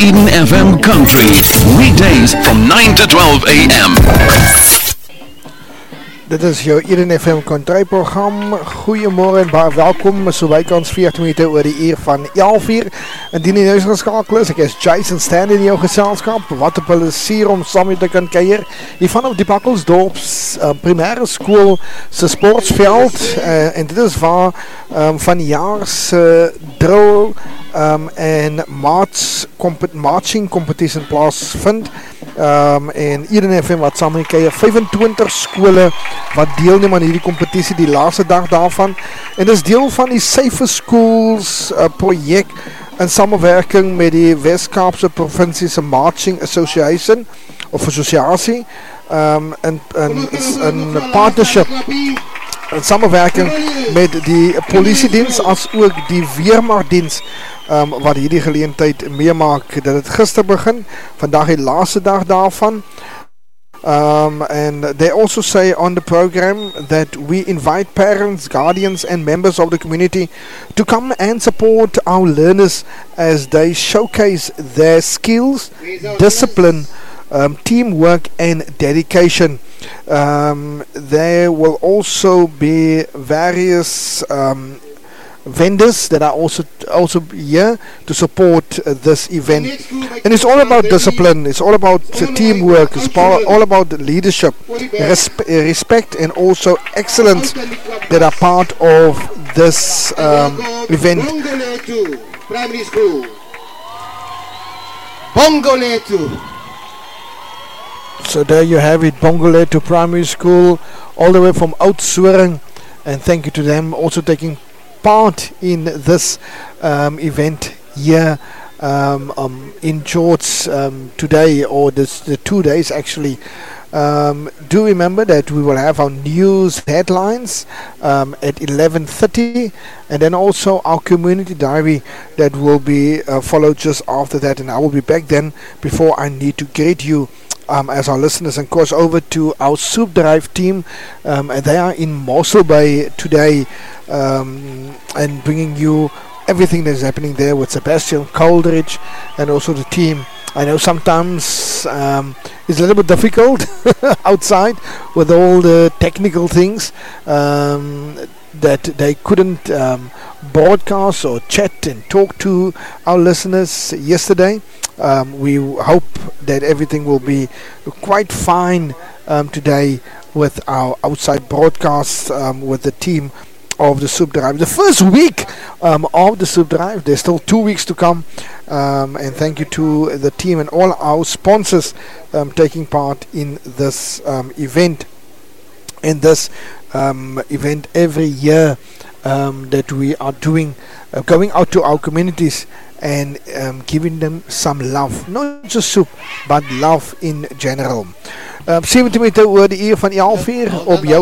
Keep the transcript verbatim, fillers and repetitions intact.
Eden F M Country, weekdays from nine to twelve a m. Dit is jou Eden F M Country program. Goeiemorgen en baie welkom. So bykans veertien minute oor die uur van elf uur. Indien die nuus geskakel is, ek is Jason Stan in jou geselskap. Wat 'n plesier om saam met te kan kuier. Hier vanaf die Bakkelsdorp uh, primêre skool se sportveld uh, en dit is waar um, van die jaar se drill um, en march compet marching competition plaasvind. Um, en Eden F M wat saam met kuier vyfentwintig skole wat deelneem aan hierdie kompetisie die laaste dag daarvan en dis deel van die Safer Schools uh, projek in samewerking met die Wes-Kaapse Provinsie se Marching Association of associasie um, in, in, in partnership in samewerking met die politiediens as ook die weermachtdiens um, wat hierdie geleentheid meemaak. Dat het gister begin, vandag die laaste dag daarvan. Um, and they also say on the program that we invite parents, guardians and members of the community to come and support our learners as they showcase their skills, discipline, um, teamwork and dedication. Um, there will also be various um, vendors that are also also here to support uh, this event, and it's all about discipline, it's all about uh, teamwork, it's all about leadership, resp respect and also excellence that are part of this um, event. Primary School, Bongoletu. So there you have it, Bongoletu Primary School, all the way from Oudtshoorn, and thank you to them also taking part in this um, event here um, um, in George um, today, or this, the two days actually. Um, do remember that we will have our news headlines um, at eleven thirty, and then also our community diary that will be uh, followed just after that, and I will be back then before I need to greet you Um, as our listeners and cross over to our Soup Drive team, um, and they are in Mossel Bay today um, and bringing you everything that is happening there with Sebastian Coldridge and also the team. I know sometimes um, it's a little bit difficult outside with all the technical things um, that they couldn't um, broadcast or chat and talk to our listeners yesterday. Um, we hope that everything will be quite fine um, today with our outside broadcast um, with the team of the Soup Drive. The first week um, of the Soup Drive, there's still two weeks to come, um, and thank you to the team and all our sponsors um, taking part in this um, event. In this um, event every year um, that we are doing, uh, going out to our communities and um, giving them some love, not just soup, but love in general. Um, seventy minute oor die uur van elf uur op jou